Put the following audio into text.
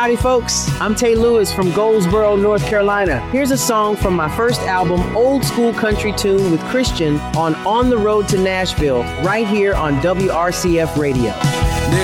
Howdy, folks. I'm Tay Lewis from Goldsboro, North Carolina. Here's a song from my first album, Old School Country Tune with Christian on the Road to Nashville, right here on WRCF Radio.